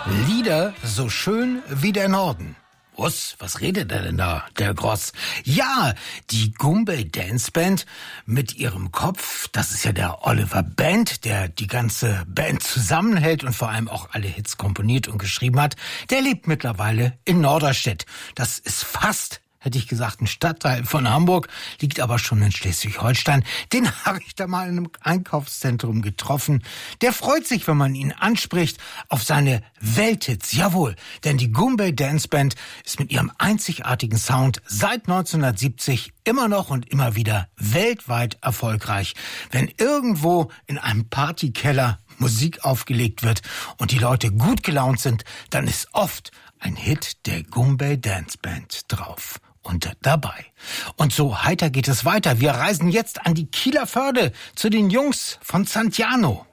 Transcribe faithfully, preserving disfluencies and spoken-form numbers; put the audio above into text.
Lieder so schön wie der Norden. Was? Was redet er denn da, der Gross? Ja, die Goombay Dance Band mit ihrem Kopf, das ist ja der Oliver Band, der die ganze Band zusammenhält und vor allem auch alle Hits komponiert und geschrieben hat, der lebt mittlerweile in Norderstedt. Das ist fast, hätte ich gesagt, ein Stadtteil von Hamburg, liegt aber schon in Schleswig-Holstein. Den habe ich da mal in einem Einkaufszentrum getroffen. Der freut sich, wenn man ihn anspricht, auf seine Welthits. Jawohl, denn die Goombay Dance Band ist mit ihrem einzigartigen Sound seit neunzehnhundertsiebzig immer noch und immer wieder weltweit erfolgreich. Wenn irgendwo in einem Partykeller Musik aufgelegt wird und die Leute gut gelaunt sind, dann ist oft ein Hit der Goombay Dance Band drauf und dabei. Und so heiter geht es weiter. Wir reisen jetzt an die Kieler Förde zu den Jungs von Santiano.